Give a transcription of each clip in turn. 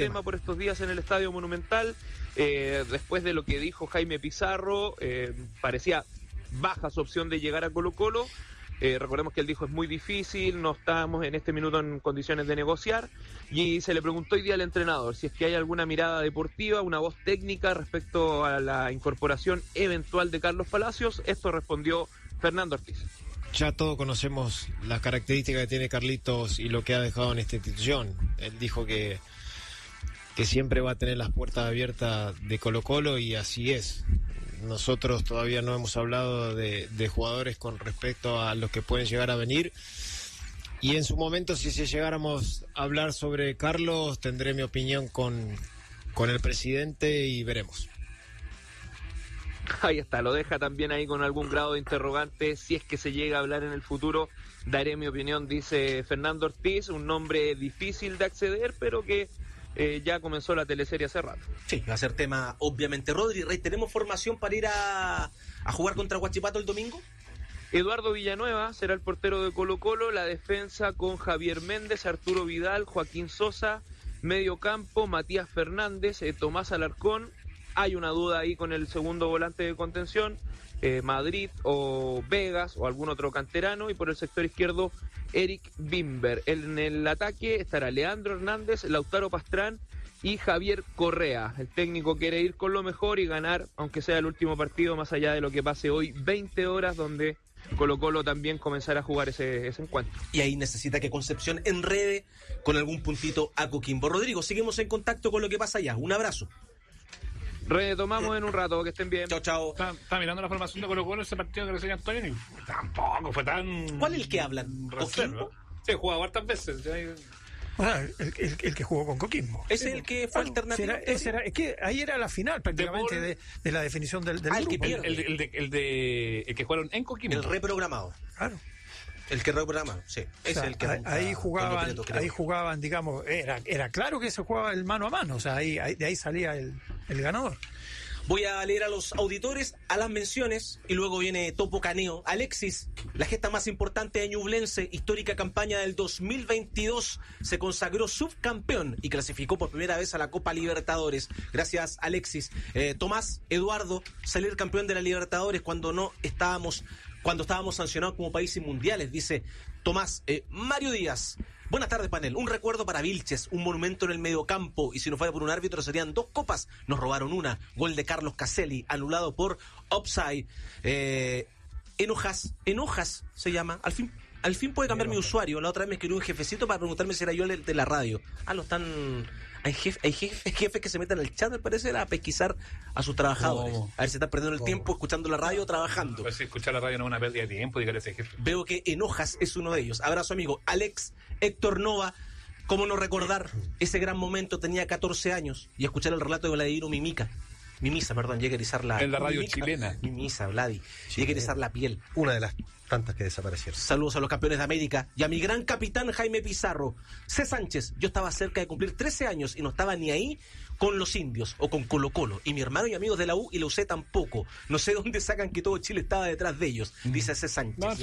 tema por estos días en el Estadio Monumental, después de lo que dijo Jaime Pizarro, parecía baja su opción de llegar a Colo-Colo. Recordemos que él dijo es muy difícil, no estamos en este minuto en condiciones de negociar, y se le preguntó hoy día al entrenador si es que hay alguna mirada deportiva, una voz técnica respecto a la incorporación eventual de Carlos Palacios. Esto respondió Fernando Ortiz. Ya todos conocemos las características que tiene Carlitos y lo que ha dejado en esta institución. Él dijo que siempre va a tener las puertas abiertas de Colo-Colo, y así es. Nosotros todavía no hemos hablado de jugadores con respecto a los que pueden llegar a venir, y en su momento, si llegáramos a hablar sobre Carlos, tendré mi opinión con el presidente y veremos. Ahí está, lo deja también ahí con algún grado de interrogante. Si es que se llega a hablar en el futuro, daré mi opinión, dice Fernando Ortiz. Un nombre difícil de acceder, pero que ya comenzó la teleserie hace rato. Sí, va a ser tema, obviamente. Rodri, Rey, ¿tenemos formación para ir a jugar contra Huachipato el domingo? Eduardo Villanueva será el portero de Colo-Colo, la defensa con Javier Méndez, Arturo Vidal, Joaquín Sosa, medio campo, Matías Fernández, Tomás Alarcón. Hay una duda ahí con el segundo volante de contención, Madrid o Vegas o algún otro canterano, y por el sector izquierdo Eric Bimber. En el ataque estará Leandro Hernández, Lautaro Pastrán y Javier Correa. El técnico quiere ir con lo mejor y ganar, aunque sea el último partido, más allá de lo que pase hoy, 20 horas, donde Colo-Colo también comenzará a jugar ese encuentro. Y ahí necesita que Concepción enrede con algún puntito a Coquimbo. Rodrigo, seguimos en contacto con lo que pasa allá. Un abrazo. Retomamos en un rato, que estén bien. Chao, chao. Está mirando la formación de Colo-Colo, ese partido que recién Antonio, y tampoco fue tan... ¿Cuál es el que hablan? ¿Coquimbo? Sí, jugaba hartas veces. El que jugó con Coquimbo. ¿Ese es el que fue alternativo? Es que ahí era la final prácticamente de la definición del grupo. El que jugaron en Coquimbo. El reprogramado. Claro. El que reprogramado, sí. Es el que ahí jugaban, digamos, era claro que se jugaba el mano a mano, o sea, de ahí salía el ganador. Voy a leer a los auditores, a las menciones, y luego viene Topo Caneo. Alexis, la gesta más importante de Ñublense, histórica campaña del 2022, se consagró subcampeón y clasificó por primera vez a la Copa Libertadores. Gracias, Alexis. Tomás, Eduardo, salir campeón de la Libertadores cuando estábamos sancionados como países mundiales, dice Tomás. Mario Díaz, buenas tardes, panel. Un recuerdo para Vilches, un monumento en el mediocampo, y si no fuera por un árbitro serían 2 copas. Nos robaron una. Gol de Carlos Caselli, anulado por offside. Enojas se llama. Al fin puede cambiar mi usuario. La otra vez me escribió un jefecito para preguntarme si era yo el de la radio. Lo están... Hay jefes que se meten al chat, al parecer, a pesquisar a sus trabajadores. A ver si están perdiendo el tiempo escuchando la radio o trabajando. Pues si escuchar la radio no es una pérdida de tiempo, dígale a ese jefe. Veo que Enojas es uno de ellos. Abrazo, amigo. Alex Héctor Nova, ¿cómo no recordar ese gran momento? Tenía 14 años y escuchar el relato de Vladimiro Mimisa, llegué a erizar la... En la radio chilena. Mimisa, Vladi. Llegué a erizar la piel. Una de las tantas que desaparecieron. Saludos a los campeones de América y a mi gran capitán Jaime Pizarro. C. Sánchez, yo estaba cerca de cumplir 13 años y no estaba ni ahí con los indios o con Colo-Colo. Y mi hermano y amigos de la U y la UC tampoco. No sé dónde sacan que todo Chile estaba detrás de ellos, dice C. Sánchez.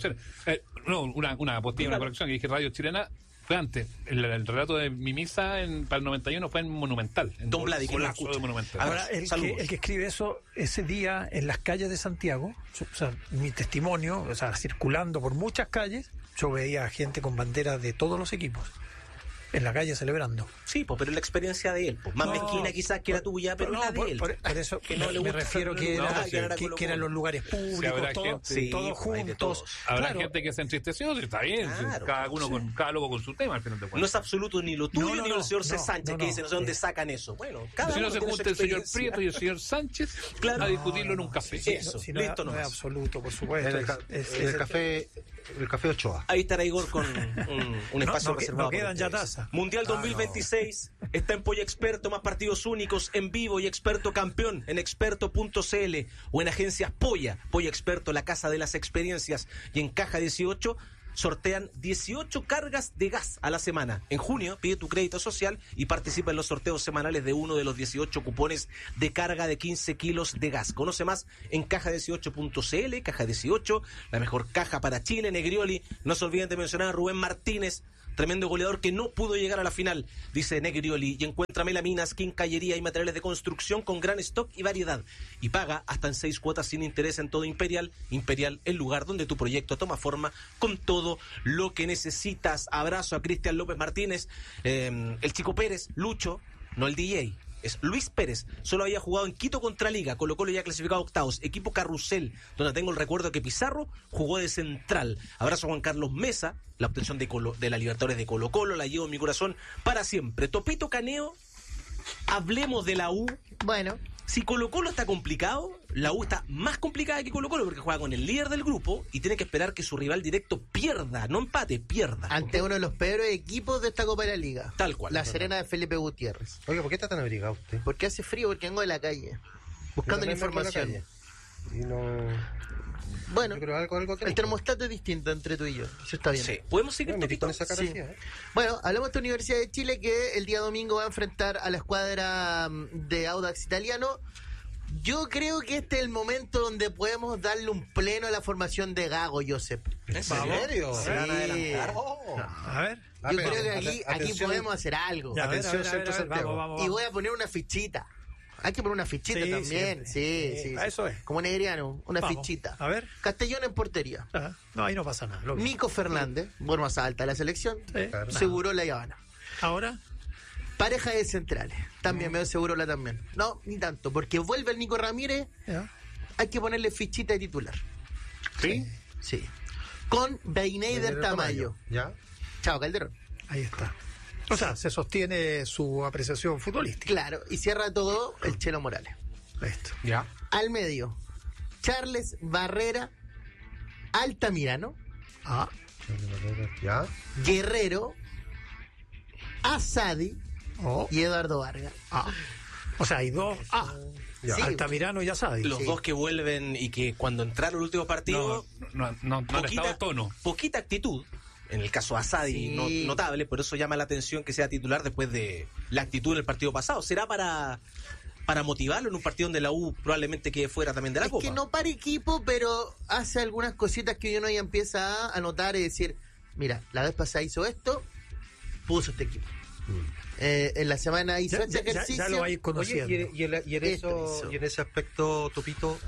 Una postilla, una corrección, que dije radio chilena. Fue antes, el relato de Mimisa para el 91 fue en Monumental. Don Vladi, que no escucha. Monumental. Ahora, el que escribe eso, ese día en las calles de Santiago, o sea, mi testimonio, o sea, circulando por muchas calles, yo veía a gente con banderas de todos los equipos en la calle celebrando. Sí, pero es la experiencia de él. Más mezquina quizás que la tuya, pero la de él. Por eso que no me refiero que eran los lugares públicos, todos juntos. Habrá gente que se entristeció, está bien. Cada loco con su tema, al final de cuentas. No es absoluto ni lo tuyo ni lo del señor C. Sánchez, que dice, no sé dónde sacan eso. Bueno, cada si no se junta el señor Prieto y el señor Sánchez a discutirlo en un café. Eso, listo, no es absoluto, por supuesto. El café Ochoa. Ahí estará Igor con un espacio reservado. No quedan ya tazas. Mundial 2026 está en Polla Experto, más partidos únicos en vivo y Experto campeón en experto.cl o en agencias Polla Experto, la casa de las experiencias. Y en Caja 18 sortean 18 cargas de gas a la semana. En junio pide tu crédito social y participa en los sorteos semanales de uno de los 18 cupones de carga de 15 kilos de gas. Conoce más en caja18.cl. Caja 18, la mejor caja para Chile. Negrioli, no se olviden de mencionar a Rubén Martínez, tremendo goleador que no pudo llegar a la final, dice Negrioli, y encuentra melaminas, quincallería y materiales de construcción con gran stock y variedad, y paga hasta en 6 cuotas sin interés en todo Imperial. Imperial, el lugar donde tu proyecto toma forma con todo lo que necesitas. Abrazo a Cristian López Martínez, el Chico Pérez, Lucho, no el DJ. Es Luis Pérez, solo había jugado en Quito contra Liga, Colo-Colo ya clasificado a octavos, equipo Carrusel, donde tengo el recuerdo que Pizarro jugó de central. Abrazo a Juan Carlos Mesa, la obtención de la Libertadores de Colo-Colo, la llevo en mi corazón para siempre. Topito Caneo, hablemos de la U. Bueno, Si Colo-Colo está complicado, la U está más complicada que Colo-Colo porque juega con el líder del grupo y tiene que esperar que su rival directo pierda, no empate, pierda. ante uno de los peores equipos de esta Copa de la Liga. Tal cual. La Serena de Felipe Gutiérrez. Oiga, ¿por qué está tan abrigado usted? ¿Por qué hace frío? Porque vengo de la calle. Buscando la Yo también vengo información. de la calle. Y no... Bueno, Yo creo algo el termostato es distinto entre tú y yo. Eso está bien. Sí. ¿Podemos seguir, Me metí Topito? con esa cara Sí. fría, ¿eh? Bueno, hablamos de esta Universidad de Chile que el día domingo va a enfrentar a la escuadra de Audax Italiano. Yo creo que este es el momento donde podemos darle un pleno a la formación de Gago, Josep. ¿En serio? Sí. ¿Se van a adelantar? A ver. Yo creo que aquí atención, podemos hacer algo. Ya, a ver, Atención, a ver, Centro Santiago. vamos. Y voy a poner una fichita. Hay que poner una fichita Sí, también. siempre. Sí. Eso es. Como Negriano, una Vamos. fichita. A ver. Castellón en portería. Ah, no, ahí no pasa nada. Nico Fernández, bueno, más alta de la selección. Sí. Claro. Seguro la Habana. Ahora, Pareja de centrales. También me seguro la también. No, ni tanto, porque vuelve el Nico Ramírez. ya. Hay que ponerle fichita de titular. ¿Sí? Sí. Con Beineider Tamayo. ¿Ya? Chao, Calderón. Ahí está. O sea, se sostiene su apreciación futbolística. Claro, y cierra todo el Chelo Morales. Listo. Ya. Al medio, Charles Barrera, Altamirano, Ah, ¿Ya? Guerrero, Asadi oh, y Eduardo Vargas. ah. O sea, hay dos. Ah, Ya. Sí. Altamirano y Asadi. Los Sí. dos que vuelven y que cuando entraron el último partido, No le estaba el tono. poquita actitud. En el caso de Asadi, Sí. notable, por eso llama la atención que sea titular después de la actitud en el partido pasado. ¿Será para motivarlo en un partido donde la U probablemente quede fuera también de la Es Copa? que no para equipo, pero hace algunas cositas que uno ya empieza a notar y decir, mira, la vez pasada hizo esto, puso este equipo. En la semana hizo este ejercicio. ya lo vais Oye, conociendo. Esto. y en ese aspecto, Topito,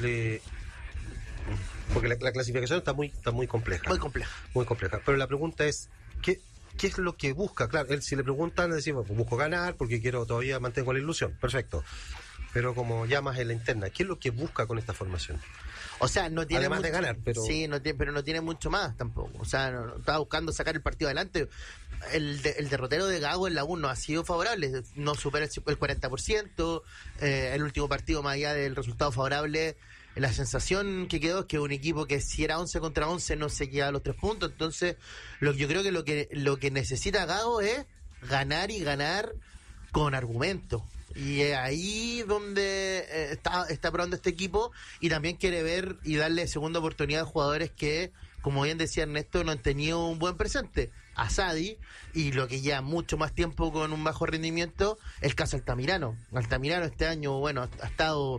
porque la clasificación está muy compleja. Muy complejo. Muy compleja. Pero la pregunta es, ¿qué es lo que busca? Claro, él, si le preguntan, le decimos, pues busco ganar porque todavía mantengo la ilusión. Perfecto. Pero como llamas en la interna, ¿qué es lo que busca con esta formación? O sea, no tiene Además de mucho- ganar, pero- Sí, pero no tiene mucho más tampoco. O sea, no estaba buscando sacar el partido adelante. El derrotero de Gago en la 1 ha sido favorable. No supera el 40%. El último partido, más allá del resultado favorable, la sensación que quedó es que un equipo que si era 11 contra 11 no se queda a los 3 puntos. Entonces, yo creo que lo que necesita Gago es ganar y ganar con argumento. Y es ahí donde está probando este equipo, y también quiere ver y darle segunda oportunidad a jugadores que, como bien decía Ernesto, no han tenido un buen presente. Asadi, y lo que lleva mucho más tiempo con un bajo rendimiento, el caso Altamirano. Altamirano este año, bueno, ha estado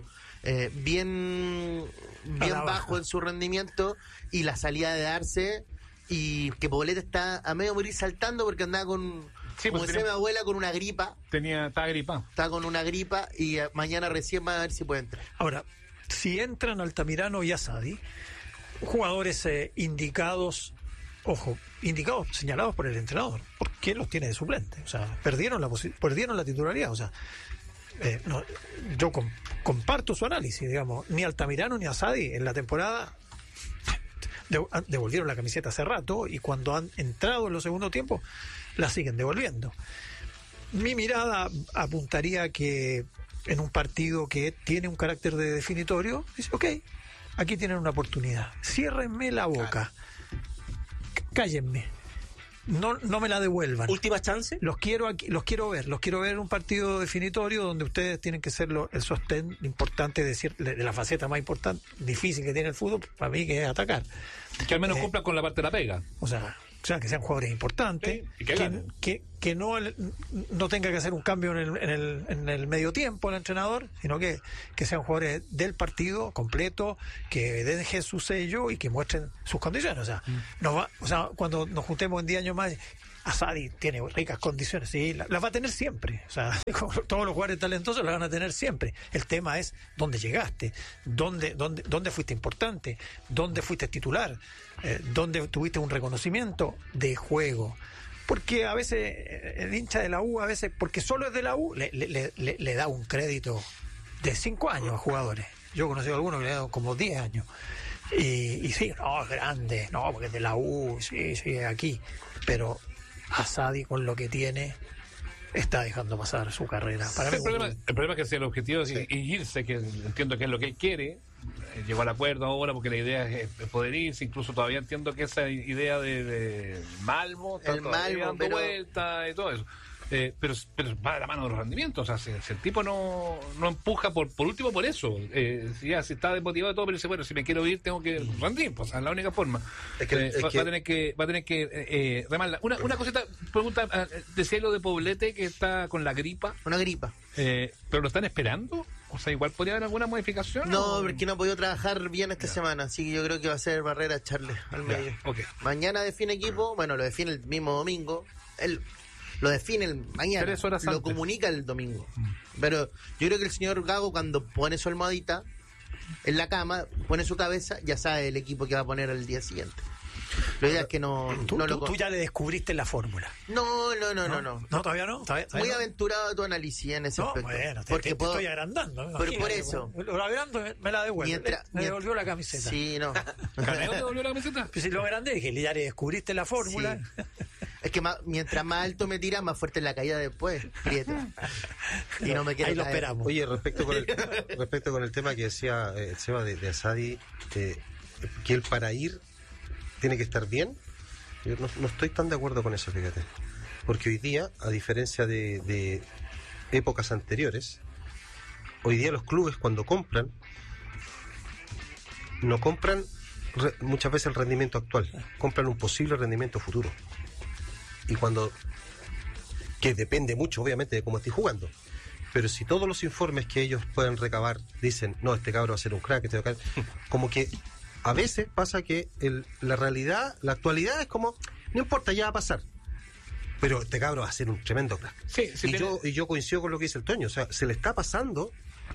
bien A la bajo baja. en su rendimiento, y la salida de Arce, y que Poblete está a medio morir saltando porque andaba con, Sí, como pues decía mi tenía- abuela, con una gripa. Estaba gripado. Está con una gripa y mañana recién va a ver si puede entrar. Ahora, si entran Altamirano y Asadi, jugadores indicados, ojo, indicados, señalados por el entrenador, porque los tiene de suplente. O sea, perdieron la titularidad. O sea, no, yo comparto su análisis, digamos. Ni Altamirano ni Asadi en la temporada devolvieron la camiseta hace rato, y cuando han entrado en los segundos tiempos la siguen devolviendo. Mi mirada apuntaría que en un partido que tiene un carácter de definitorio, dice, ok, aquí tienen una oportunidad, ciérrenme la boca, cállenme, no me la devuelvan. ¿Última chance? Los quiero ver en un partido definitorio donde ustedes tienen que ser el sostén importante de la faceta más importante, difícil que tiene el fútbol, para mí, que es atacar. Que al menos cumplan con la parte de la pega. O sea, que sean jugadores importantes, Sí, y que ganen. que no tenga que hacer un cambio en el medio tiempo el entrenador, sino que sean jugadores del partido completo, que dejen su sello y que muestren sus condiciones. O sea, cuando nos juntemos en 10 años más, Asadi tiene ricas condiciones, sí, las va a tener siempre. O sea, como todos los jugadores talentosos las van a tener siempre. El tema es dónde llegaste, dónde fuiste importante, dónde fuiste titular, dónde tuviste un reconocimiento de juego. Porque a veces el hincha de la U, a veces, porque solo es de la U, le da un crédito de 5 años a jugadores. Yo he conocido a algunos que le han dado como 10 años. Y sí, no, es grande, no, porque es de la U, sí, aquí. Pero Asadi, con lo que tiene, está dejando pasar su carrera. Para mí, el problema es que si el objetivo es irse, que entiendo que es lo que él quiere, llegó al acuerdo ahora porque la idea es poder irse, incluso todavía entiendo que esa idea de Malmo está todavía dando vuelta y todo eso. Pero va de la mano de los rendimientos. O sea, si el tipo no empuja por último por eso, si está desmotivado y todo, pero dice, bueno, si me quiero ir tengo que rendir, pues es la única forma. Va a tener que remarla. Una cosita, pregunta, decía lo de Poblete que está con la gripa. Una gripa. ¿Pero lo están esperando? O sea, igual podría haber alguna modificación. No, porque no ha podido trabajar bien esta semana, así que yo creo que va a ser Barrera echarle al medio. Okay. Mañana define equipo, bueno, lo define el mismo domingo. Lo define mañana, 3 horas lo antes. comunica el domingo. Pero yo creo que el señor Gago, cuando pone su almohadita en la cama, pone su cabeza, ya sabe el equipo que va a poner al día siguiente. Lo idea es que tú ya le descubriste la fórmula. No. No, todavía no. ¿Todavía Muy no? aventurado tu análisis en ese aspecto. Bueno, porque te estoy agrandando. Pero por eso. Lo agrando, me la devuelve. Me devolvió la camiseta. Sí, no. ¿Caneo te devolvió la camiseta? Pues si lo agrandé, dije, ya le descubriste la fórmula. Sí. Es que mientras más alto me tira, más fuerte es la caída después, Prieta. Y no me quiero ahí lo caer. esperamos. Oye, respecto con el tema que decía Seba de Asadi, que él para ir tiene que estar bien, yo no estoy tan de acuerdo con eso, fíjate. Porque hoy día, a diferencia de épocas anteriores, hoy día los clubes cuando compran, no compran muchas veces el rendimiento actual, compran un posible rendimiento futuro. Y que depende mucho obviamente de cómo estés jugando, pero si todos los informes que ellos pueden recabar dicen, no, este cabro va a ser un crack, como que a veces pasa que la realidad, la actualidad es como, no importa, ya va a pasar, pero este cabro va a ser un tremendo crack. Sí, y yo coincido con lo que dice el Toño, o sea, se le está pasando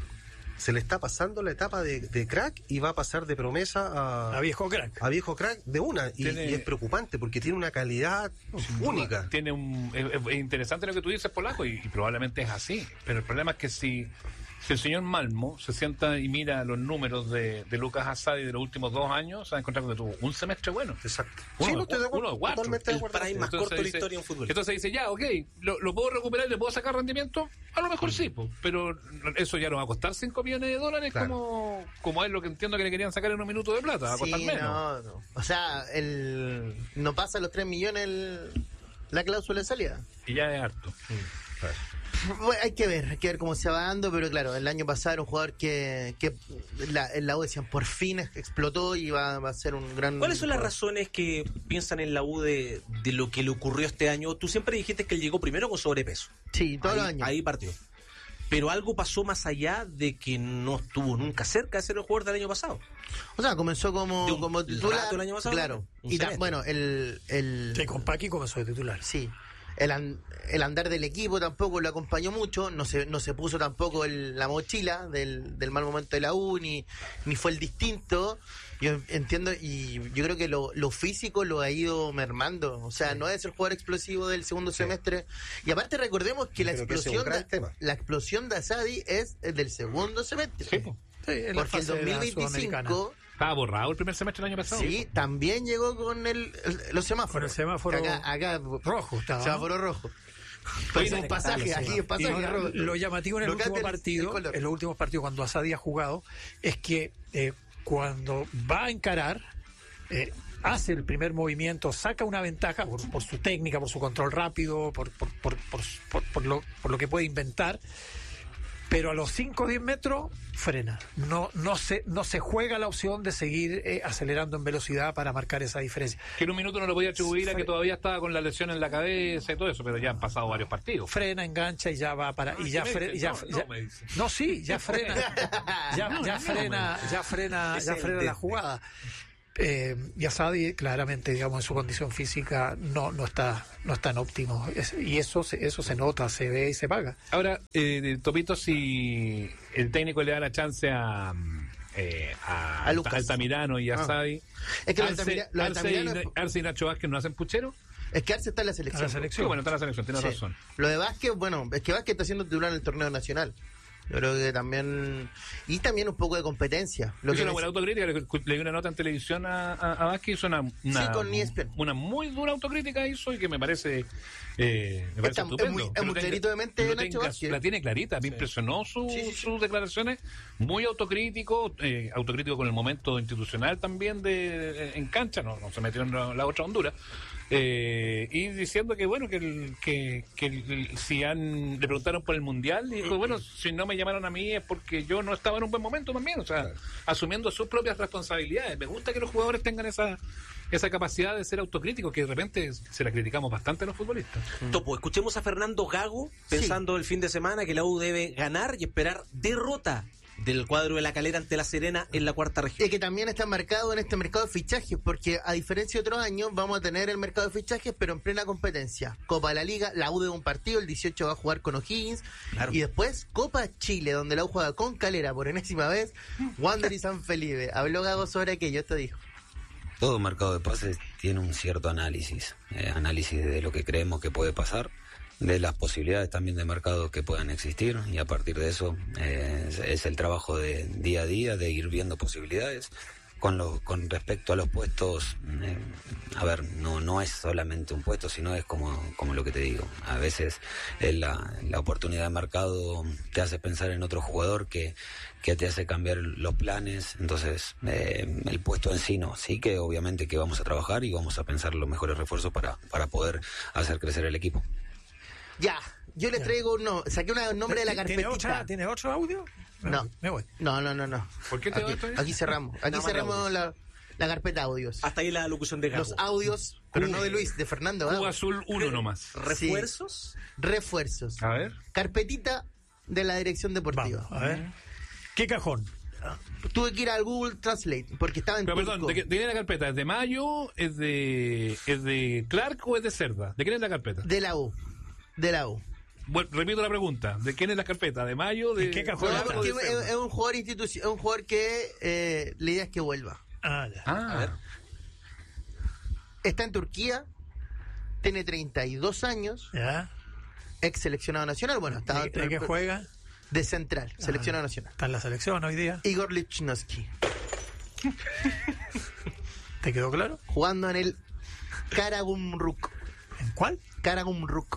la etapa de crack y va a pasar de promesa a viejo crack. A viejo crack de una. Y es preocupante porque tiene una calidad única. Es interesante lo que tú dices, Polaco, y probablemente es así. Pero el problema es que si el señor Malmo se sienta y mira los números de Lucas Asadi de los últimos 2 años, se va a encontrar que tuvo un semestre bueno. Exacto. Uno de 4. Totalmente de acuerdo. El prime más corto de la historia en fútbol. Entonces dice, ya, ok, ¿lo puedo recuperar? ¿Le puedo sacar rendimiento? A lo mejor sí, pero eso ya nos va a costar $5 millones, claro. como es lo que entiendo que le querían sacar en 1 minuto de plata, va a costar menos. No. O sea, no pasa los 3 millones la cláusula de salida. Y ya es harto. Claro. Bueno, hay que ver cómo se va dando, pero claro, el año pasado era un jugador que en la U decían por fin explotó y va a ser un gran... ¿Cuáles son las razones que piensan en la U de lo que le ocurrió este año? Tú siempre dijiste que él llegó primero con sobrepeso. Sí, todos los años. Ahí partió. Pero algo pasó más allá de que no estuvo nunca cerca de ser el jugador del año pasado. O sea, comenzó como titular el año pasado. Claro. Y bueno, Sí, con Paqui comenzó de titular. Sí. El andar del equipo tampoco lo acompañó mucho, no se puso tampoco la mochila del mal momento de la U, ni fue el distinto. Yo entiendo, y yo creo que lo físico lo ha ido mermando. O sea, no es el jugador explosivo del segundo semestre. Y aparte recordemos que la explosión de Asadi es del segundo semestre. Sí, porque el 2025... Estaba borrado el primer semestre del año pasado. Sí, también llegó con los semáforos. Con el semáforo acá rojo estaba. Semáforo rojo. Pues un pasaje, aquí es pasaje rojo. Lo llamativo en los últimos partidos cuando Asadi ha jugado, es que cuando va a encarar, hace el primer movimiento, saca una ventaja por su técnica, por su control rápido, por lo que puede inventar. Pero a los 5 o 10 metros frena. No se juega la opción de seguir acelerando en velocidad para marcar esa diferencia. Que en un minuto no lo podía atribuir a que todavía estaba con la lesión en la cabeza y todo eso, pero ya han pasado varios partidos. Frena, engancha y ya va para... ya frena. Ya frena la jugada. Y Asadi claramente, digamos, en su condición física no está en óptimo, y eso se nota, se ve y se paga. Ahora, Topito, si el técnico le da la chance a Altamirano y a Asadi, es que Arce y Nacho Vázquez no hacen puchero. Es que Arce está en la selección. Sí, bueno, está en la selección, tienes razón. Lo de Vázquez, bueno, es que Vázquez está siendo titular en el torneo nacional. Yo creo que también... Y también un poco de competencia. Es una buena autocrítica. Le di una nota en televisión a Vázquez. Hizo una muy dura autocrítica hizo y que me parece estupendo. Es muy clarito de mente Nacho Vázquez. La tiene clarita. Me impresionó sus declaraciones. Muy autocrítico con el momento institucional también en cancha. No se metió en la otra Honduras. Y diciendo que bueno, que si le preguntaron por el Mundial, y dijo, bueno, si no me llamaron a mí es porque yo no estaba en un buen momento también, o sea, asumiendo sus propias responsabilidades. Me gusta que los jugadores tengan esa capacidad de ser autocríticos, que de repente se la criticamos bastante a los futbolistas. Topo, escuchemos a Fernando Gago pensando el fin de semana que la U debe ganar y esperar derrota del cuadro de La Calera ante La Serena en la cuarta región. Y que también está marcado en este mercado de fichajes, porque a diferencia de otros años vamos a tener el mercado de fichajes pero en plena competencia. Copa de la Liga, la U de un partido, el 18 va a jugar con O'Higgins, y después Copa Chile, donde la U juega con Calera por enésima vez, Wander y San Felipe. Habló Gago sobre aquello, esto dijo. Todo mercado de pases tiene un cierto análisis de lo que creemos que puede pasar, de las posibilidades también de mercado que puedan existir, y a partir de eso es el trabajo de día a día, de ir viendo posibilidades. Con respecto a los puestos, no es solamente un puesto, sino es como lo que te digo. A veces la oportunidad de mercado te hace pensar en otro jugador que te hace cambiar los planes. Entonces, el puesto en sí no. Sí que obviamente que vamos a trabajar y vamos a pensar los mejores refuerzos para poder hacer crecer el equipo. Ya, yo le traigo saqué un nombre de la carpetita. ¿Tiene otro audio? No. Me voy. No. ¿Por qué te aquí cerramos. Aquí cerramos la carpeta audios. Hasta ahí la locución de Gago. Los audios, pero no de Luis, de Fernando. Cuba Azul 1 nomás. ¿Refuerzos? Sí. Refuerzos. A ver. Carpetita de la dirección deportiva. Vamos, a ver. ¿Qué cajón? Tuve que ir al Google Translate porque estaba en turco. Perdón, ¿de quién es la carpeta? ¿Es de Mayo? ¿Es de Clark o es de Cerda? ¿De quién es la carpeta? De la U. Bueno, repito la pregunta. ¿De quién es la carpeta? ¿De Mayo? ¿De qué cajón? Porque es un jugador institución, un jugador que la idea es que vuelva. Ya. A ver. Está en Turquía, tiene 32 años, Ya. ex seleccionado nacional. Bueno, está ¿De qué juega? de central, seleccionado nacional. Está en la selección hoy día. Igor Lichnowsky, ¿Te quedó claro? jugando en el Karagumruk. ¿En cuál? Karagumruk.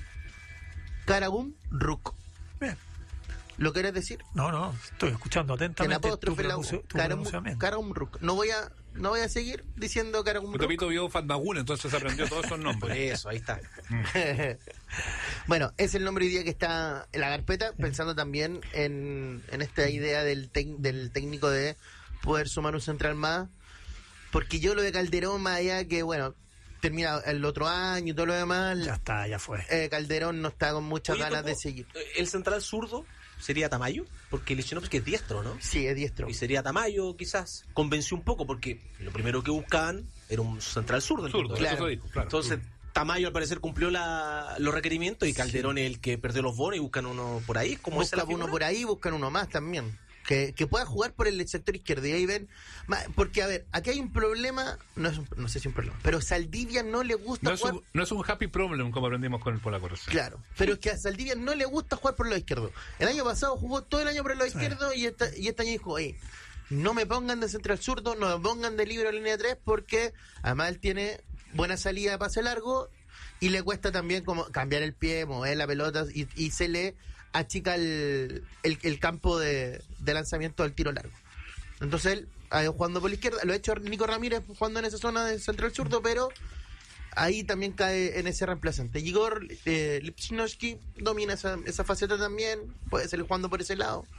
Bien. ¿Lo querés decir? No, estoy escuchando En atentamente tu apóstrofe la U. pronunciamiento. Karagumruk. No voy a seguir diciendo Karagumruk. Topito vio Fatmagún, entonces aprendió todos esos nombres. Eso, ahí está. Bueno, es el nombre hoy día que está en la carpeta, pensando también en esta idea del técnico de poder sumar un central más, porque yo lo de Calderón, más allá que, bueno, termina el otro año y todo lo demás, Ya fue. Calderón no está con muchas ganas de seguir. ¿El central zurdo sería Tamayo? Porque Lichnowsky es diestro, ¿no? Sí, es diestro. Y sería Tamayo, quizás. Convenció un poco, porque lo primero que buscaban era un central zurdo. Claro. Entonces, Tamayo al parecer cumplió los requerimientos y Calderón es el que perdió los bonos y buscan uno por ahí. ¿Cómo es la Buscan uno figura? por ahí, buscan uno más también. Que pueda jugar por el sector izquierdo. Y ahí ven. Porque, a ver, aquí hay un problema. No sé si un problema. Pero a Saldivia no le gusta jugar. No es un happy problem como aprendimos con el polaco recién. Claro, pero es que a Saldivia no le gusta jugar por el lado izquierdo. El año pasado jugó todo el año por el lado izquierdo y este año dijo, no me pongan de central zurdo, no me pongan de libero en línea 3 porque además él tiene buena salida de pase largo y le cuesta también como cambiar el pie, mover la pelota y se le achica el campo de lanzamiento del tiro largo. Entonces él ha ido jugando por la izquierda, lo ha hecho Nico Ramírez jugando en esa zona de central zurdo, pero ahí también cae en ese reemplazante. Igor Lichnowsky domina esa faceta también, puede ser jugando por ese lado.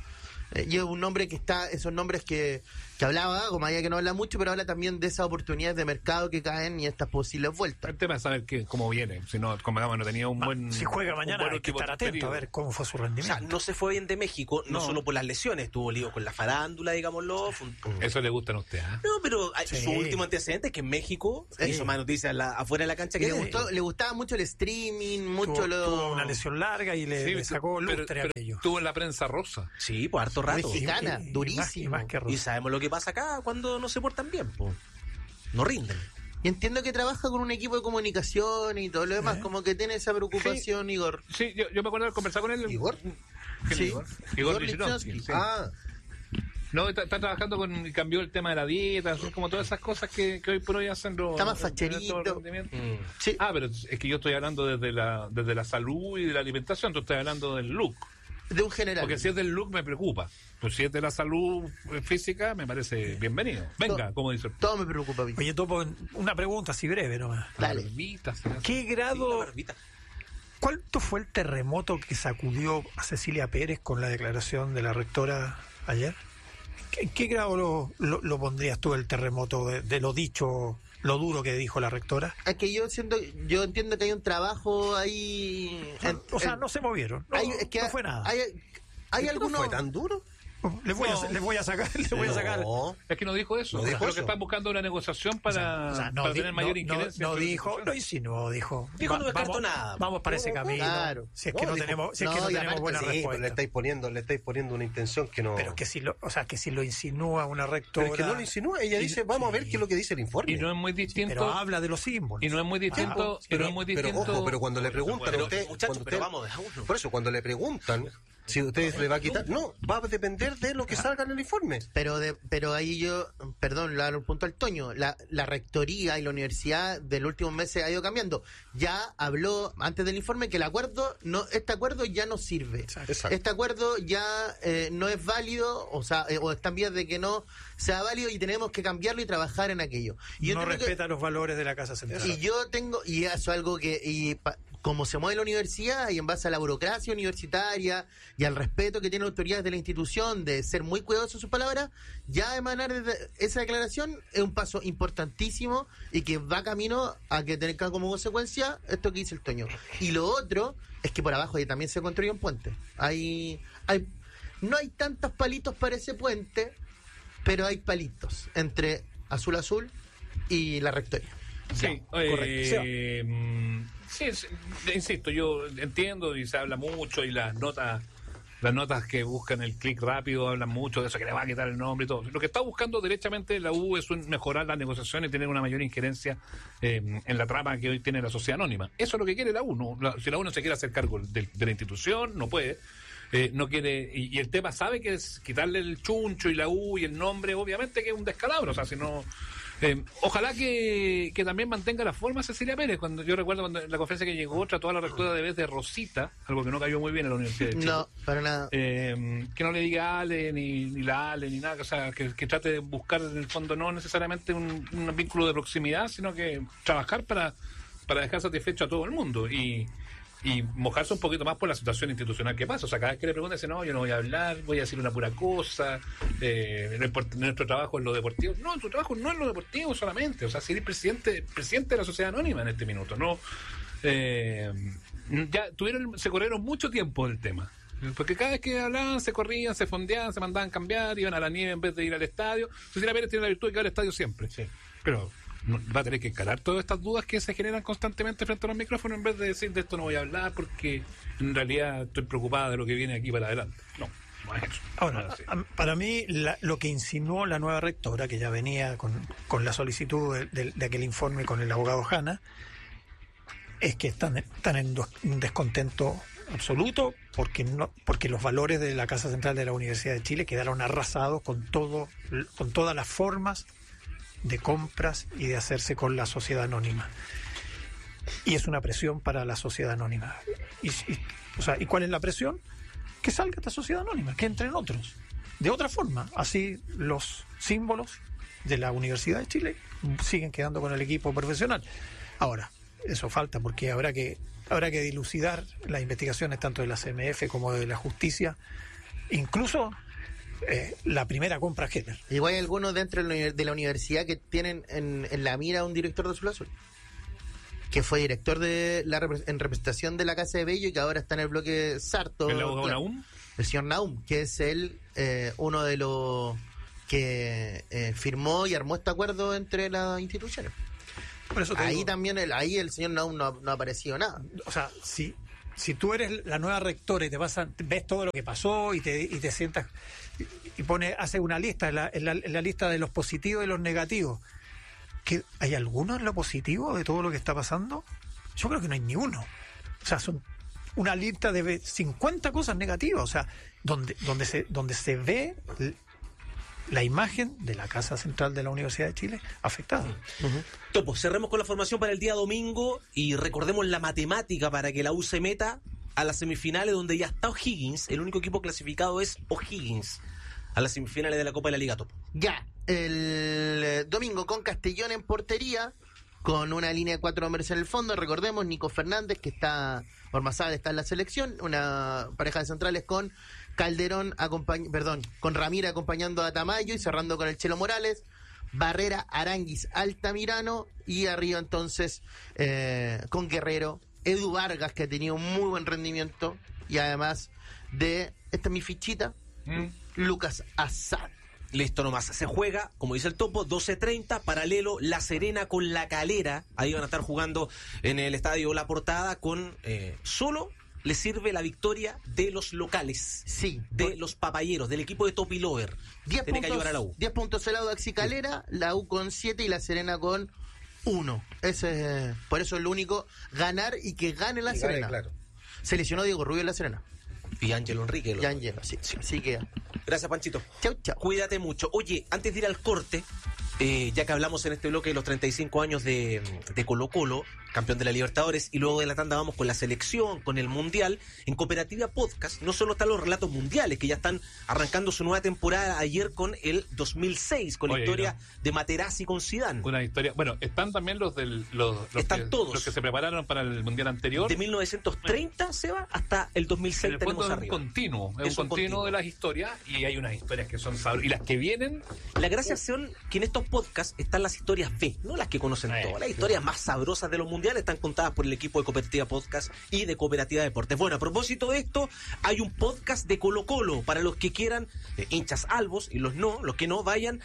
Y es un nombre que está, esos nombres que hablaba, como había que no habla mucho, pero habla también de esas oportunidades de mercado que caen y estas posibles vueltas. El tema es saber cómo viene. Si no, como no tenía un buen. Si juega mañana, buen hay que estar atento a ver cómo fue su rendimiento. O sea, no se fue bien de México, no solo por las lesiones, tuvo lío con la farándula, digámoslo. Eso le gustan a usted, ¿eh? No, pero su último antecedente es que en México hizo más noticias afuera de la cancha que le gustaba mucho el streaming, tuvo una lesión larga y le sacó lustre a aquello. Estuvo en la prensa rosa. Sí, por harto rato. Mexicana, durísima. Y sabemos lo que pasa acá cuando no se portan bien, pues. No rinden. Y entiendo que trabaja con un equipo de comunicación y todo lo demás, como que tiene esa preocupación, Igor. Sí, yo me acuerdo de conversar con él. ¿Igor? Sí. Igor Lichnowsky. Sí. Ah. No, está trabajando cambió el tema de la dieta, así como todas esas cosas que hoy por hoy hacen los... Está más facherito. Sí. Ah, pero es que yo estoy hablando desde la salud y de la alimentación, tú estás hablando del look. De un general. Porque si es del look me preocupa. Pues si es de la salud física me parece bienvenido. Venga, como dice. Todo me preocupa. Oye, Topo, una pregunta así breve nomás. Dale. ¿Qué grado... ¿Cuánto fue el terremoto que sacudió a Cecilia Pérez con la declaración de la rectora ayer? ¿En qué grado lo pondrías tú el terremoto de lo dicho, lo duro que dijo la rectora? Es que yo entiendo que hay un trabajo ahí... O sea, no se movieron, no fue nada. ¿Hay alguno... ¿No fue tan duro? Les voy a sacar. Es que no dijo eso. Creo que están buscando una negociación para tener mayor injerencia. No dijo, lo insinuó, dijo. No descartó nada. Vamos para ese camino. Claro. Si es que no tenemos buena respuesta. Pero le estáis poniendo una intención que no. Pero que si lo insinúa una rectora. Pero es que no lo insinúa. Ella dice, vamos a ver qué es lo que dice el informe. Y no es muy distinto. Pero habla de los símbolos. Y no es muy distinto. Pero ojo, pero cuando le preguntan a usted, por eso cuando le preguntan si usted le va a quitar, no, va a depender de lo que salga en el informe. Pero ahí perdón, le daré un punto al Toño, la rectoría y la universidad de los últimos meses ha ido cambiando. Ya habló antes del informe que este acuerdo ya no sirve. Exacto. Este acuerdo ya no es válido, o sea, o está en vías de que no sea válido y tenemos que cambiarlo y trabajar en aquello. Y no respeta los valores de la Casa Central. Y eso es algo que... como se mueve la universidad y en base a la burocracia universitaria y al respeto que tienen las autoridades de la institución de ser muy cuidadosos en sus palabras, ya emanar desde esa declaración es un paso importantísimo y que va camino a que tenga como consecuencia esto que dice el Toño. Y lo otro es que por abajo también se construye un puente. No hay tantos palitos para ese puente, pero hay palitos entre Azul y la rectoría. Sí, correcto. Sí, insisto, yo entiendo y se habla mucho y las notas que buscan el clic rápido hablan mucho de eso, que le va a quitar el nombre y todo. Lo que está buscando derechamente la U es mejorar las negociaciones y tener una mayor injerencia en la trama que hoy tiene la sociedad anónima. Eso es lo que quiere la U. Si la U no se quiere hacer cargo de la institución, no puede. No quiere, y el tema sabe que es quitarle el chuncho y la U y el nombre, obviamente que es un descalabro. O sea, si no... ojalá que también mantenga la forma Cecilia Pérez. Yo recuerdo cuando en la conferencia que llegó trató a la rectora de vez de Rosita, algo que no cayó muy bien en la Universidad de Chile. No, para nada. Que no le diga Ale ni la Ale ni nada, o sea, que trate de buscar en el fondo no necesariamente un vínculo de proximidad, sino que trabajar para dejar satisfecho a todo el mundo y mojarse un poquito más por la situación institucional que pasa. O sea, cada vez que le pregunten, dice, no, yo no voy a hablar, voy a decir una pura cosa, nuestro trabajo es lo deportivo. No, tu trabajo no es lo deportivo solamente. O sea, si eres presidente de la sociedad anónima en este minuto, ¿no? Ya se corrieron mucho tiempo del tema. Porque cada vez que hablaban, se corrían, se fondeaban, se mandaban cambiar, iban a la nieve en vez de ir al estadio. Cecilia Pérez tiene la virtud de que va al estadio siempre. Sí. Pero va a tener que encarar todas estas dudas que se generan constantemente frente a los micrófonos en vez de decir de esto no voy a hablar porque en realidad estoy preocupada de lo que viene aquí para adelante. No es eso. Ahora, para mí lo que insinuó la nueva rectora, que ya venía con la solicitud de aquel informe con el abogado Hanna, es que están en un descontento absoluto porque los valores de la Casa Central de la Universidad de Chile quedaron arrasados con todas las formas de compras y de hacerse con la sociedad anónima. Y es una presión para la sociedad anónima. ¿Y cuál es la presión? Que salga esta sociedad anónima, que entren otros. De otra forma, así los símbolos de la Universidad de Chile siguen quedando con el equipo profesional. Ahora, eso falta porque habrá que dilucidar las investigaciones tanto de la CMF como de la justicia, incluso la primera compra Heller. Igual hay algunos dentro de la universidad que tienen en la mira un director de Azul Azul, que fue director en representación de la Casa de Bello y que ahora está en el bloque Sarto. ¿El abogado Naum? El señor Naum, que es uno de los que firmó y armó este acuerdo entre las instituciones. Por eso ahí también el señor Naum no ha aparecido nada. O sea, si tú eres la nueva rectora y ves todo lo que pasó y te sientas y haces una lista en la lista de los positivos y los negativos, ¿que hay alguno en lo positivo de todo lo que está pasando? Yo creo que no hay ni uno. O sea, son una lista de 50 cosas negativas, o sea, donde se ve la imagen de la Casa Central de la Universidad de Chile afectada. Uh-huh. Topo, cerremos con la formación para el día domingo y recordemos la matemática para que la U se meta a las semifinales, donde ya está O'Higgins. El único equipo clasificado es O'Higgins a las semifinales de la Copa de la Liga, Topo. Ya, el domingo con Castellón en portería, con una línea de 4 hombres en el fondo. Recordemos, Nico Fernández, que Ormazábal está en la selección, una pareja de centrales con Calderón, con Ramírez acompañando a Tamayo y cerrando con el Chelo Morales, Barrera, Aranguis, Altamirano y arriba entonces con Guerrero, Edu Vargas, que ha tenido un muy buen rendimiento, y además esta es mi fichita, Lucas Azad. Listo nomás, se juega, como dice el Topo, 12:30, paralelo La Serena con La Calera. Ahí van a estar jugando en el estadio La Portada con solo le sirve la victoria de los locales, sí, de los papayeros, del equipo de Topi Lover. 10 Tiene que ayudar a la U. 10 puntos el Audax y Calera, la U con 7 y La Serena con 1. Por eso es lo único, ganar y que gane La Serena. Claro. Se lesionó Diego Rubio en La Serena. Y Ángelo Enrique. Y Ángelo, sí. Así que... Gracias, Panchito. Chau, chau. Cuídate mucho. Oye, antes de ir al corte, ya que hablamos en este bloque de los 35 años de Colo Colo, campeón de la Libertadores, y luego de la tanda vamos con la selección, con el Mundial. En Cooperativa Podcast no solo están los relatos mundiales, que ya están arrancando su nueva temporada ayer con el 2006, con la historia de Materazzi con Zidane. Una historia. Bueno, están también los todos los que se prepararon para el Mundial anterior. De 1930, Seba, hasta el 2006 en el tenemos fondo arriba. Es un continuo de las historias, y hay unas historias que son sabrosas. Y las que vienen... La gracia son que en estos podcasts están las historias B, no las que conocen todas. Las historias más sabrosas de los mundiales están contadas por el equipo de Cooperativa Podcast y de Cooperativa Deportes. Bueno, a propósito de esto, hay un podcast de Colo Colo para los que quieran, hinchas albos, y los que no, vayan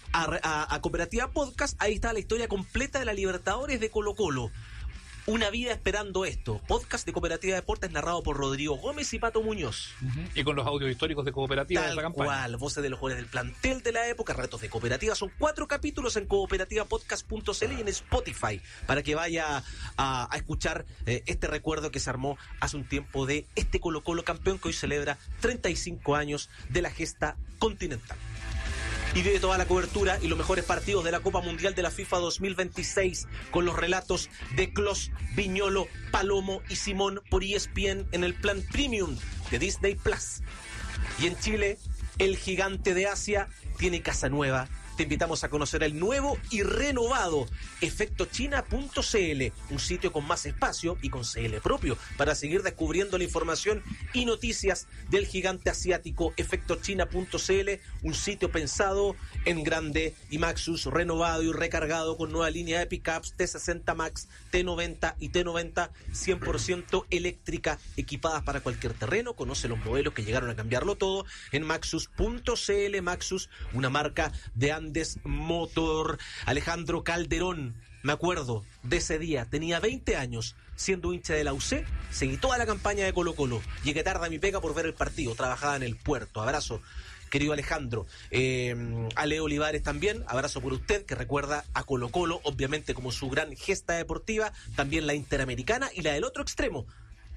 a Cooperativa Podcast. Ahí está la historia completa de la Libertadores de Colo Colo. Una vida esperando esto. Podcast de Cooperativa Deportes narrado por Rodrigo Gómez y Pato Muñoz. Y con los audios históricos de Cooperativa de esa campaña. Tal cual, voces de los jugadores del plantel de la época, retos de Cooperativa. Son 4 capítulos en cooperativapodcast.cl y en Spotify, para que vaya a escuchar este recuerdo que se armó hace un tiempo de este Colo Colo campeón, que hoy celebra 35 años de la gesta continental. Y vive toda la cobertura y los mejores partidos de la Copa Mundial de la FIFA 2026 con los relatos de Klos, Viñolo, Palomo y Simón por ESPN en el plan Premium de Disney Plus. Y en Chile, el gigante de Asia tiene casa nueva. Te invitamos a conocer el nuevo y renovado efectochina.cl, un sitio con más espacio y con CL propio para seguir descubriendo la información y noticias del gigante asiático. Efectochina.cl, un sitio pensado en grande, y Maxus renovado y recargado con nueva línea de pickups T60 Max, T90 y T90 100% eléctrica, equipadas para cualquier terreno. Conoce los modelos que llegaron a cambiarlo todo en Maxus.cl. Maxus, una marca de Andes Motor. Alejandro Calderón, me acuerdo de ese día, tenía 20 años, siendo hincha de la UC, seguí toda la campaña de Colo Colo, llegué tarde a mi pega por ver el partido, trabajaba en el puerto. Abrazo, querido Alejandro. A Leo Olivares también, abrazo por usted, que recuerda a Colo Colo, obviamente como su gran gesta deportiva, también la Interamericana y la del otro extremo.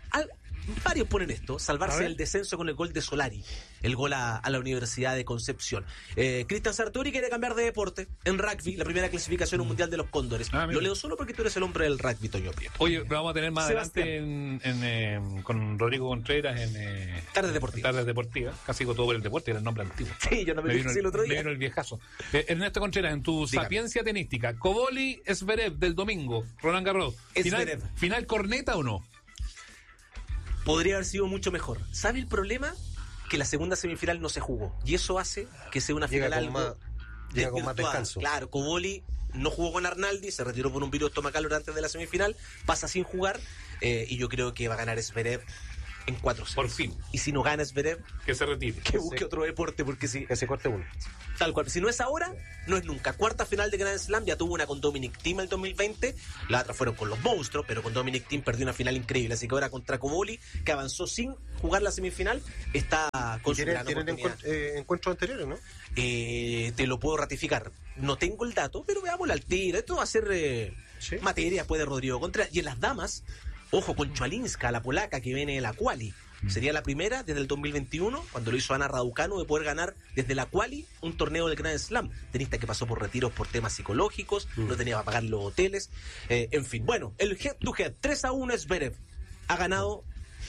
Varios ponen esto, salvarse del descenso con el gol de Solari, el gol a la Universidad de Concepción. Cristian Sartori quiere cambiar de deporte en rugby, la primera clasificación mundial de los Cóndores. Lo leo solo porque tú eres el hombre del rugby, Toño Prieto. Oye, lo vamos a tener más adelante con Rodrigo Contreras en Tardes Deportivas. Casi con todo por el deporte, era el nombre antiguo. Sí, yo no me dije el otro día. Me vino el viejazo. Ernesto Contreras, en tu sapiencia tenística, Coboli Zverev del domingo, Roland Garros. ¿Final corneta o no? Podría haber sido mucho mejor. ¿Sabe el problema? que la segunda semifinal no se jugó. Y eso hace que sea una final llega con más descanso. Claro, Coboli no jugó con Arnaldi, se retiró por un virus estomacal antes de la semifinal, pasa sin jugar, y yo creo que va a ganar Zverev en 4 sets. Por fin. Y si no gana Zverev, que se retire. Que busque otro deporte, porque si... Que se corte uno. Tal cual. Si no es ahora, no es nunca. Cuarta final de Grand Slam, ya tuvo una con Dominic Thiem el 2020, las otras fueron con los monstruos, pero con Dominic Thiem perdió una final increíble, así que ahora contra Coboli, que avanzó sin jugar la semifinal, está con su gran oportunidad. Encuentros anteriores, ¿no? Te lo puedo ratificar. No tengo el dato, pero veámosla al tiro. Esto va a ser materia después de Rodrigo Contreras. Y en las damas, ojo con Chwalinska, la polaca que viene de la quali. Sería la primera desde el 2021, cuando lo hizo Ana Raducanu, de poder ganar desde la quali un torneo del Grand Slam. Tenista que pasó por retiros por temas psicológicos, no tenía para pagar los hoteles, en fin. Bueno, el head to head, 3-1 Zverev. Ha ganado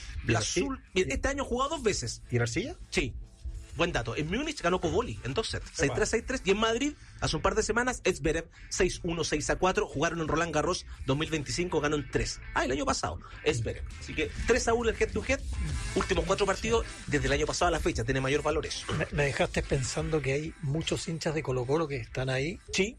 este año, ha jugado 2 veces. ¿Y en Arcilla? Sí. Buen dato. En Múnich ganó Coboli en 2 sets. 6-3, 6-3. Y en Madrid, hace un par de semanas, Zverev 6-1, 6-4. Jugaron en Roland Garros 2025, ganó en 3. El año pasado, Zverev. Así que 3-1 el head to head. Últimos 4 partidos, desde el año pasado a la fecha. Tiene mayor valor eso. Me dejaste pensando que hay muchos hinchas de Colo-Colo que están ahí. Sí.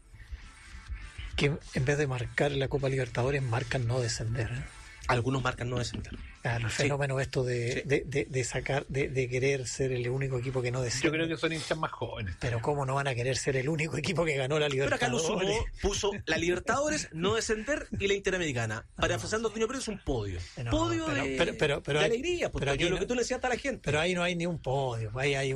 Que en vez de marcar en la Copa Libertadores, marcan no descender. Algunos marcan no descender. Claro, el fenómeno esto de sacar, de querer ser el único equipo que no desciende. Yo creo que son hinchas más jóvenes. Pero ¿cómo no van a querer ser el único equipo que ganó la Libertadores? Pero acá lo sumó, puso la Libertadores, no descender y la Interamericana. Parafraseando a Antonio Pérez, es un podio. Podio de alegría, porque yo lo que tú le decías a la gente. Pero ahí no hay ni un podio, ahí hay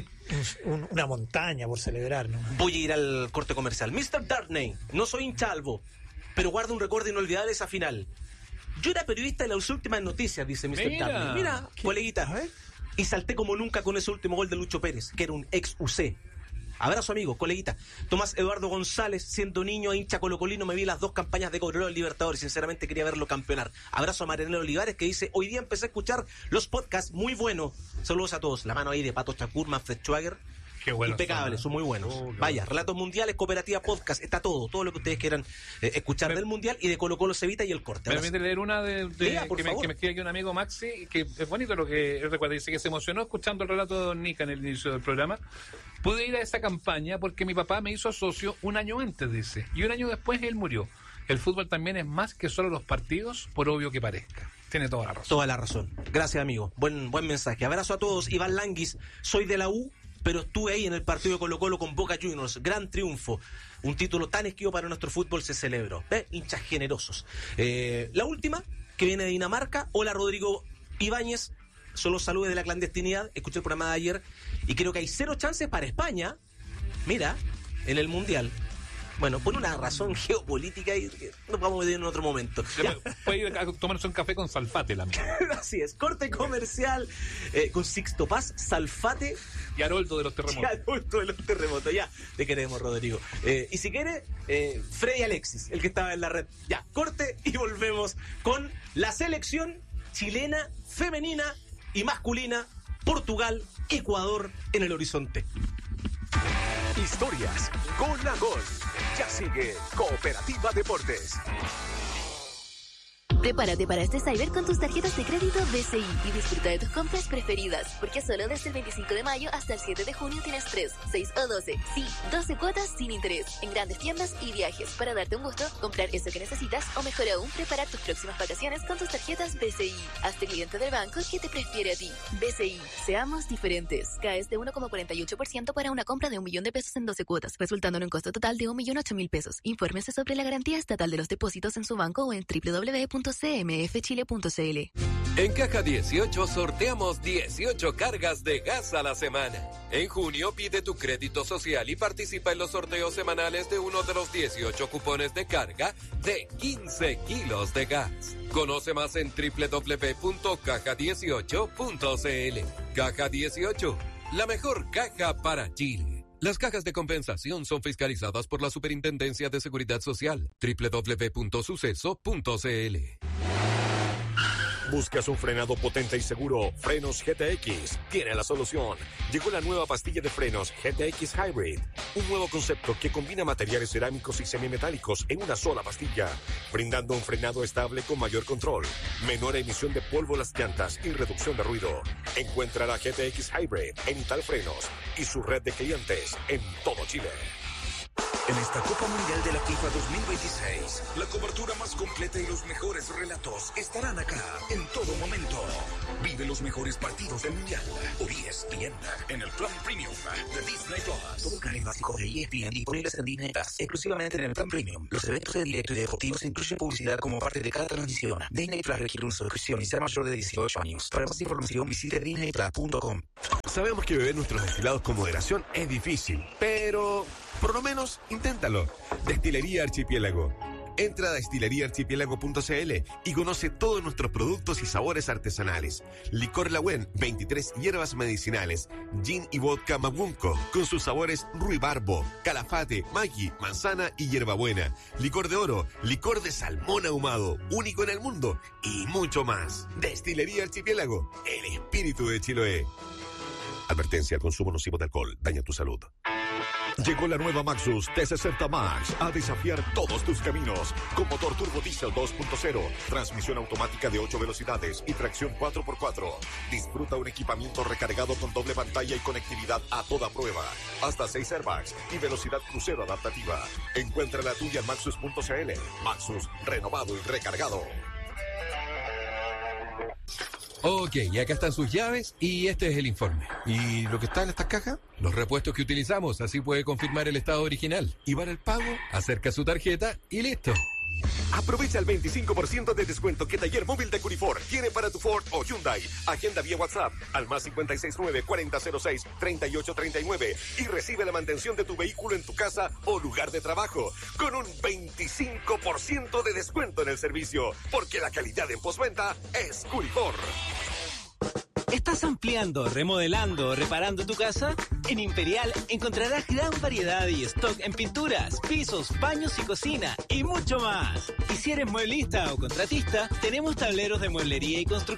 una montaña por celebrar, ¿no? Voy a ir al corte comercial. Mr. Darnay, no soy hincha albo, pero guardo un recuerdo inolvidable esa final. Yo era periodista de las últimas noticias, dice Mr. Darnay. Mira, coleguita. Y salté como nunca con ese último gol de Lucho Pérez, que era un ex UC. Abrazo, amigo, coleguita. Tomás Eduardo González, siendo niño, hincha colocolino, me vi las 2 campañas de Cobreloa en Libertadores. Sinceramente quería verlo campeonar. Abrazo a Marianela Olivares, que dice: hoy día empecé a escuchar los podcasts, muy bueno. Saludos a todos. La mano ahí de Pato Chacur, Manfred Schwager. Qué bueno, impecables, son muy buenos. Vaya, Relatos Mundiales, Cooperativa Podcast, está todo lo que ustedes quieran escuchar del Mundial y de Colo Colo Cevita y el corte. Me permite leer una que me escribe aquí un amigo Maxi, que es bonito lo que él recuerda. Dice que se emocionó escuchando el relato de Don Nica en el inicio del programa. Pude ir a esa campaña porque mi papá me hizo socio un año antes, dice, y un año después él murió. El fútbol también es más que solo los partidos, por obvio que parezca. Tiene toda la razón. Toda la razón. Gracias, amigo. Buen mensaje. Abrazo a todos. Iván Languis, soy de la U, pero estuve ahí en el partido de Colo-Colo con Boca Juniors. Gran triunfo. Un título tan esquivo para nuestro fútbol se celebró. Hinchas generosos. La última, que viene de Dinamarca. Hola, Rodrigo Ibáñez. Solo saludos de la clandestinidad. Escuché el programa de ayer y creo que hay 0 chances para España. Mira, en el Mundial. Bueno, por una razón geopolítica y nos vamos a ver en otro momento. Puede ir a tomarse un café con Salfate, la mía. Así es, corte comercial con Sixto Paz, Salfate y Haroldo de los Terremotos. Ya, te queremos, Rodrigo. Y si quiere, Freddy Alexis, el que estaba en la red. Ya, corte y volvemos con la selección chilena, femenina y masculina, Portugal, Ecuador en el horizonte. Historias, gol a gol. Ya sigue Cooperativa Deportes. Prepárate para este Cyber con tus tarjetas de crédito BCI y disfruta de tus compras preferidas, porque solo desde el 25 de mayo hasta el 7 de junio tienes 3, 6 o 12, sí, 12 cuotas sin interés en grandes tiendas y viajes para darte un gusto, comprar eso que necesitas o mejor aún, preparar tus próximas vacaciones con tus tarjetas BCI. Hazte cliente del banco que te prefiere a ti. BCI, seamos diferentes. Caes de 1,48% para una compra de $1.000.000 en 12 cuotas, resultando en un costo total de $1.008.000. Infórmese sobre la garantía estatal de los depósitos en su banco o en www.cmfchile.cl. En Caja 18 sorteamos 18 cargas de gas a la semana. En junio pide tu crédito social y participa en los sorteos semanales de uno de los 18 cupones de carga de 15 kilos de gas. Conoce más en www.caja18.cl. Caja 18, la mejor caja para Chile. Las cajas de compensación son fiscalizadas por la Superintendencia de Seguridad Social. www.suceso.cl. ¿Buscas un frenado potente y seguro? Frenos GTX tiene la solución. Llegó la nueva pastilla de frenos GTX Hybrid. Un nuevo concepto que combina materiales cerámicos y semimetálicos en una sola pastilla, brindando un frenado estable con mayor control, menor emisión de polvo en las llantas y reducción de ruido. Encuentra la GTX Hybrid en Italfrenos y su red de clientes en todo Chile. En esta Copa Mundial de la FIFA 2026, la cobertura más completa y los mejores relatos estarán acá en todo momento. Vive los mejores partidos del Mundial por ESPN en el Plan Premium de Disney Plus. Todo el canal básico de ESPN disponibles en Disney Plus, exclusivamente en el Plan Premium. Los eventos en directo y deportivos incluyen publicidad como parte de cada transmisión. Disney Plus requiere una suscripción y ser mayor de 18 años. Para más información visite disneyplus.com. Sabemos que beber nuestros destilados con moderación es difícil, pero por lo menos inténtalo. Destilería Archipiélago. Entra a destileriaarchipiélago.cl y conoce todos nuestros productos y sabores artesanales. Licor Lagüen, 23 hierbas medicinales. Gin y vodka Mabunco, con sus sabores ruibarbo, calafate, maggi, manzana y hierbabuena. Licor de oro, licor de salmón ahumado, único en el mundo, y mucho más. Destilería Archipiélago, el espíritu de Chiloé. Advertencia: el consumo nocivo de alcohol daña tu salud. Llegó la nueva Maxus T60 Max a desafiar todos tus caminos. Con motor turbo diesel 2.0, transmisión automática de 8 velocidades y tracción 4x4. Disfruta un equipamiento recargado con doble pantalla y conectividad a toda prueba. Hasta 6 airbags y velocidad crucero adaptativa. Encuentra la tuya en maxus.cl. Maxus, renovado y recargado. Ok, y acá están sus llaves y este es el informe. ¿Y lo que está en estas cajas? Los repuestos que utilizamos, así puede confirmar el estado original. ¿Y para el pago? Acerca su tarjeta y listo. Aprovecha el 25% de descuento que Taller Móvil de Curifor tiene para tu Ford o Hyundai. Agenda vía WhatsApp al más 569-4006-3839 y recibe la mantención de tu vehículo en tu casa o lugar de trabajo con un 25% de descuento en el servicio, porque la calidad en postventa es Curifor. ¿Estás ampliando, remodelando o reparando tu casa? En Imperial encontrarás gran variedad y stock en pinturas, pisos, baños y cocina, y mucho más. Y si eres mueblista o contratista, tenemos tableros de mueblería y construcción